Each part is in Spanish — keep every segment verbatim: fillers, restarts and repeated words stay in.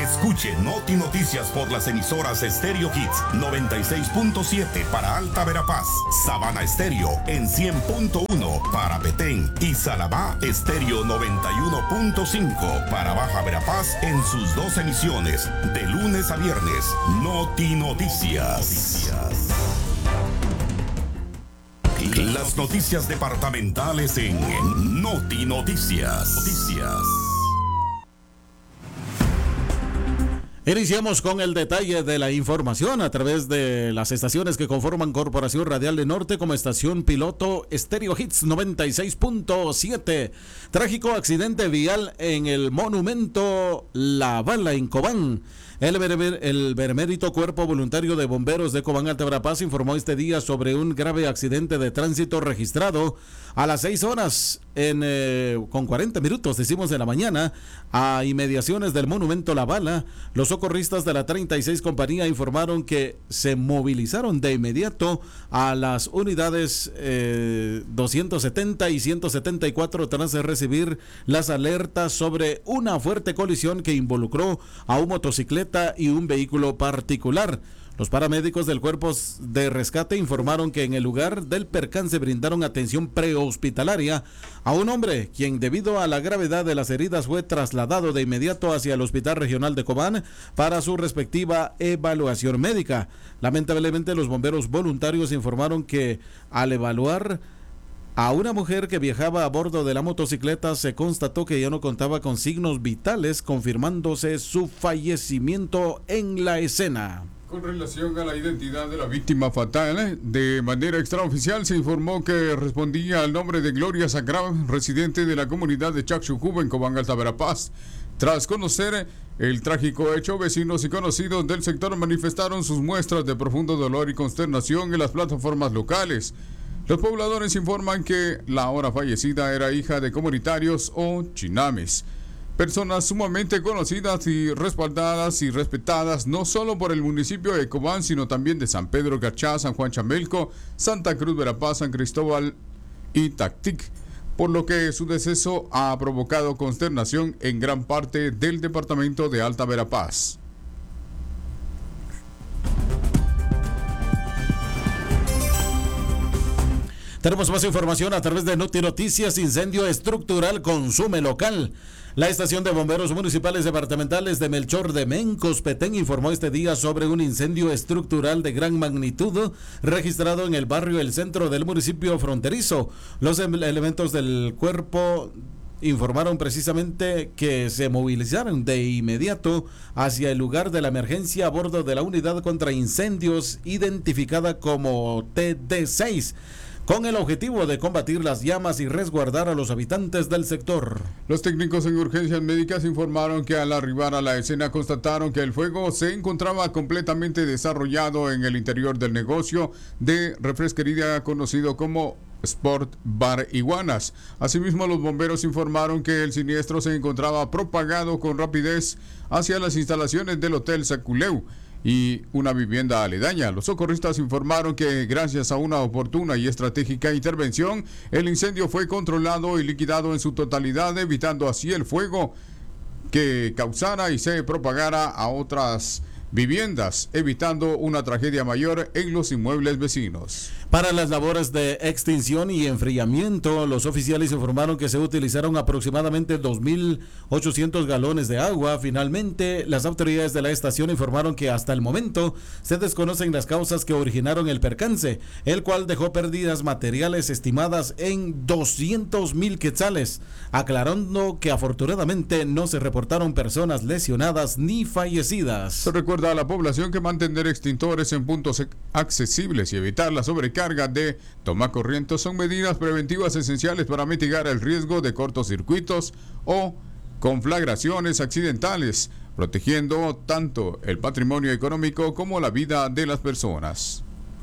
Escuche Noti Noticias por las emisoras Stereo Hits noventa y seis punto siete para Alta Verapaz, Sabana Estéreo en cien punto uno para Petén y Salabá Estéreo noventa y uno punto cinco para Baja Verapaz en sus dos emisiones de lunes a viernes. Noti Noticias. Las noticias departamentales en Noti Noticias. Noticias. Iniciamos con el detalle de la información a través de las estaciones que conforman Corporación Radial del Norte como estación piloto Stereo Hits noventa y seis punto siete. Trágico accidente vial en el monumento La Bala en Cobán. El, beremer, el Benemérito Cuerpo Voluntario de Bomberos de Cobán Alta Verapaz informó este día sobre un grave accidente de tránsito registrado a las seis horas en, eh, con cuarenta minutos, decimos, de la mañana, a inmediaciones del monumento La Bala. Los socorristas de la treinta y seis Compañía informaron que se movilizaron de inmediato a las unidades eh, doscientos setenta y ciento setenta y cuatro tras recibir las alertas sobre una fuerte colisión que involucró a un motocicleta y un vehículo particular. Los paramédicos del Cuerpo de Rescate informaron que en el lugar del percance brindaron atención prehospitalaria a un hombre, quien debido a la gravedad de las heridas fue trasladado de inmediato hacia el Hospital Regional de Cobán para su respectiva evaluación médica. Lamentablemente, los bomberos voluntarios informaron que al evaluar a una mujer que viajaba a bordo de la motocicleta se constató que ya no contaba con signos vitales, confirmándose su fallecimiento en la escena. Con relación a la identidad de la víctima fatal, de manera extraoficial se informó que respondía al nombre de Gloria Sacrab, residente de la comunidad de Chaxucuba en Cobán Alta Verapaz. Tras conocer el trágico hecho, vecinos y conocidos del sector manifestaron sus muestras de profundo dolor y consternación en las plataformas locales. Los pobladores informan que la ahora fallecida era hija de comunitarios o chinames, personas sumamente conocidas y respaldadas y respetadas no solo por el municipio de Cobán, sino también de San Pedro Garchá, San Juan Chamelco, Santa Cruz Verapaz, San Cristóbal y Tactic, por lo que su deceso ha provocado consternación en gran parte del departamento de Alta Verapaz. Tenemos más información a través de Noti Noticias. Incendio estructural consume local. La estación de bomberos municipales departamentales de Melchor de Mencos, Petén, informó este día sobre un incendio estructural de gran magnitud registrado en el barrio El Centro del municipio fronterizo. Los elementos del cuerpo informaron precisamente que se movilizaron de inmediato hacia el lugar de la emergencia a bordo de la unidad contra incendios identificada como T D seis. Con el objetivo de combatir las llamas y resguardar a los habitantes del sector. Los técnicos en urgencias médicas informaron que al arribar a la escena constataron que el fuego se encontraba completamente desarrollado en el interior del negocio de refresquería conocido como Sport Bar Iguanas. Asimismo, los bomberos informaron que el siniestro se encontraba propagado con rapidez hacia las instalaciones del Hotel Saculeu y una vivienda aledaña. Los socorristas informaron que gracias a una oportuna y estratégica intervención, el incendio fue controlado y liquidado en su totalidad, evitando así el fuego que causara y se propagara a otras viviendas, evitando una tragedia mayor en los inmuebles vecinos. Para las labores de extinción y enfriamiento, los oficiales informaron que se utilizaron aproximadamente dos mil ochocientos galones de agua. Finalmente, las autoridades de la estación informaron que hasta el momento se desconocen las causas que originaron el percance, el cual dejó pérdidas materiales estimadas en doscientos mil quetzales, aclarando que afortunadamente no se reportaron personas lesionadas ni fallecidas. Se recuerda a la población que mantener extintores en puntos accesibles y evitar la sobrecarga de tomacorrientes son medidas preventivas esenciales para mitigar el riesgo de cortocircuitos o conflagraciones accidentales, protegiendo tanto el patrimonio económico como la vida de las personas.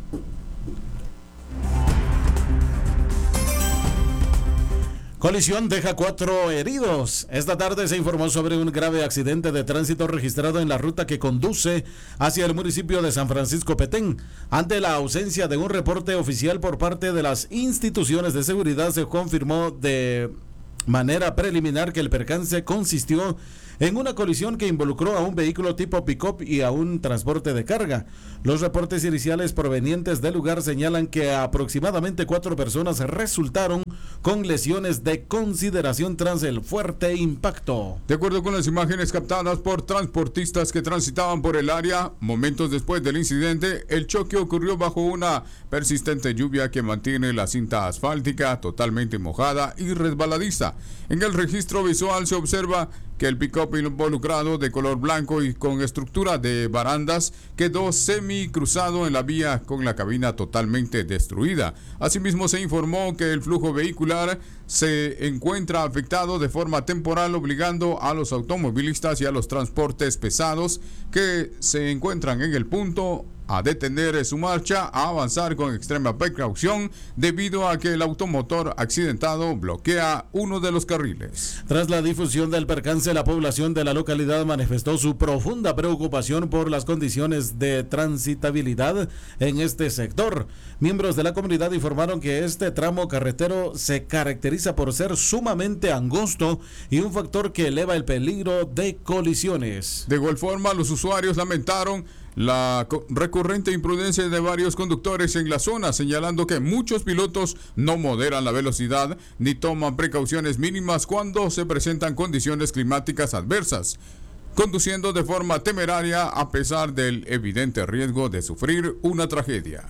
Colisión deja cuatro heridos. Esta tarde se informó sobre un grave accidente de tránsito registrado en la ruta que conduce hacia el municipio de San Francisco Petén. Ante la ausencia de un reporte oficial por parte de las instituciones de seguridad, se confirmó de manera preliminar que el percance consistió en una colisión que involucró a un vehículo tipo pick-up y a un transporte de carga. Los reportes iniciales provenientes del lugar señalan que aproximadamente cuatro personas resultaron con lesiones de consideración tras el fuerte impacto. De acuerdo con las imágenes captadas por transportistas que transitaban por el área, momentos después del incidente, el choque ocurrió bajo una persistente lluvia que mantiene la cinta asfáltica totalmente mojada y resbaladiza. En el registro visual se observa que el pick-up involucrado, de color blanco y con estructura de barandas, quedó semi-cruzado en la vía con la cabina totalmente destruida. Asimismo, se informó que el flujo vehicular se encuentra afectado de forma temporal, obligando a los automovilistas y a los transportes pesados que se encuentran en el punto a detener su marcha, a avanzar con extrema precaución debido a que el automotor accidentado bloquea uno de los carriles. Tras la difusión del percance, la población de la localidad manifestó su profunda preocupación por las condiciones de transitabilidad en este sector. Miembros de la comunidad informaron que este tramo carretero se caracteriza por ser sumamente angosto y un factor que eleva el peligro de colisiones. De igual forma, los usuarios lamentaron la recurrente imprudencia de varios conductores en la zona, señalando que muchos pilotos no moderan la velocidad ni toman precauciones mínimas cuando se presentan condiciones climáticas adversas, conduciendo de forma temeraria a pesar del evidente riesgo de sufrir una tragedia.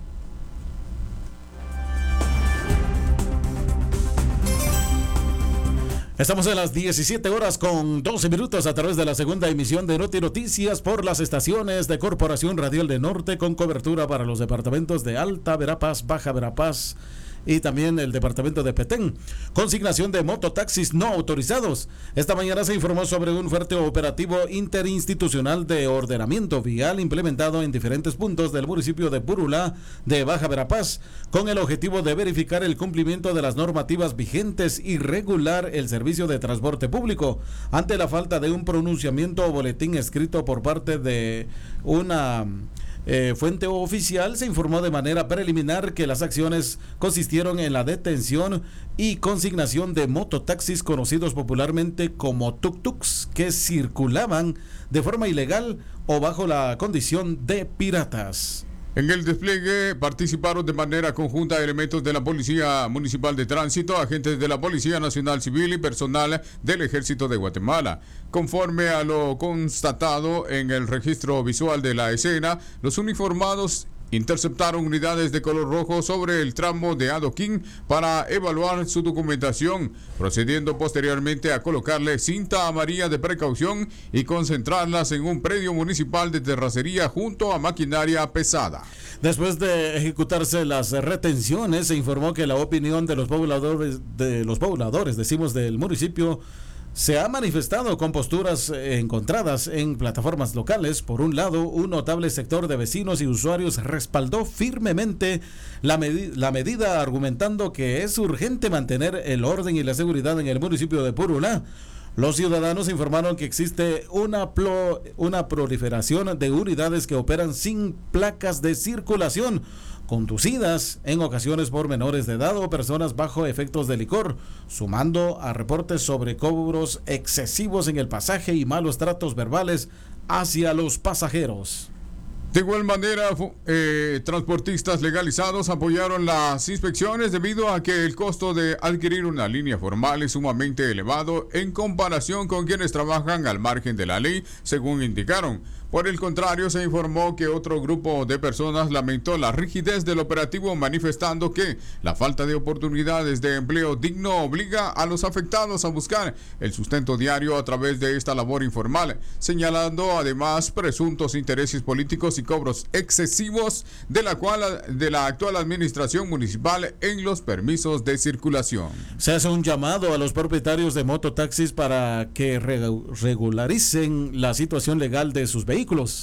Estamos en las diecisiete horas con doce minutos a través de la segunda emisión de Noti Noticias por las estaciones de Corporación Radial de Norte, con cobertura para los departamentos de Alta Verapaz, Baja Verapaz y también el departamento de Petén. Consignación de mototaxis no autorizados. Esta mañana se informó sobre un fuerte operativo interinstitucional de ordenamiento vial implementado en diferentes puntos del municipio de Purulá de Baja Verapaz, con el objetivo de verificar el cumplimiento de las normativas vigentes y regular el servicio de transporte público ante la falta de un pronunciamiento o boletín escrito por parte de una Eh, fuente oficial. Se informó de manera preliminar que las acciones consistieron en la detención y consignación de mototaxis conocidos popularmente como tuk-tuks que circulaban de forma ilegal o bajo la condición de piratas. En el despliegue participaron de manera conjunta elementos de la Policía Municipal de Tránsito, agentes de la Policía Nacional Civil y personal del Ejército de Guatemala. Conforme a lo constatado en el registro visual de la escena, los uniformados interceptaron unidades de color rojo sobre el tramo de adoquín para evaluar su documentación, procediendo posteriormente a colocarle cinta amarilla de precaución y concentrarlas en un predio municipal de terracería junto a maquinaria pesada. Después de ejecutarse las retenciones, se informó que la opinión de los pobladores, de los pobladores, decimos, del municipio, se ha manifestado con posturas encontradas en plataformas locales. Por un lado, un notable sector de vecinos y usuarios respaldó firmemente la, med- la medida, argumentando que es urgente mantener el orden y la seguridad en el municipio de Purulá. Los ciudadanos informaron que existe una, plo- una proliferación de unidades que operan sin placas de circulación, conducidas en ocasiones por menores de edad o personas bajo efectos de licor, sumando a reportes sobre cobros excesivos en el pasaje y malos tratos verbales hacia los pasajeros. De igual manera, eh, transportistas legalizados apoyaron las inspecciones debido a que el costo de adquirir una línea formal es sumamente elevado en comparación con quienes trabajan al margen de la ley, según indicaron. Por el contrario, se informó que otro grupo de personas lamentó la rigidez del operativo, manifestando que la falta de oportunidades de empleo digno obliga a los afectados a buscar el sustento diario a través de esta labor informal, señalando además presuntos intereses políticos y cobros excesivos de la cual de la actual administración municipal en los permisos de circulación. Se hace un llamado a los propietarios de mototaxis para que re- regularicen la situación legal de sus vehículos.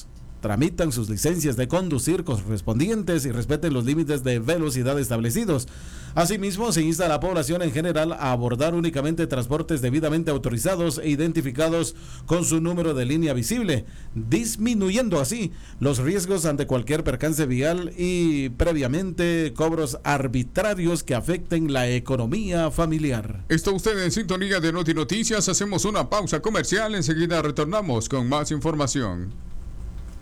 tramitan sus licencias de conducir correspondientes y respeten los límites de velocidad establecidos. Asimismo, se insta a la población en general a abordar únicamente transportes debidamente autorizados e identificados con su número de línea visible, disminuyendo así los riesgos ante cualquier percance vial y previamente cobros arbitrarios que afecten la economía familiar. Está usted en sintonía de Noti Noticias. Hacemos una pausa comercial. Enseguida retornamos con más información.